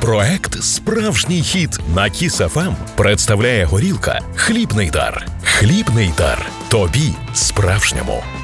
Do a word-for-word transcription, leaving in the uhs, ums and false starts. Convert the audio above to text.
Проект «Справжній хіт» на Кіс еф ем представляє горілка «Хлібний дар». Хлібний дар. Тобі справжньому.